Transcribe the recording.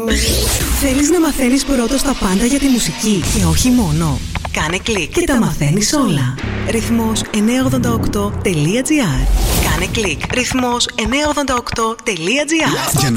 Θέλεις να μαθαίνεις πρώτος τα πάντα για τη μουσική και όχι μόνο? Κάνε κλικ και τα μαθαίνεις όλα. Ρυθμός 988.gr. Κάνε κλικ. Ρυθμός 988.gr.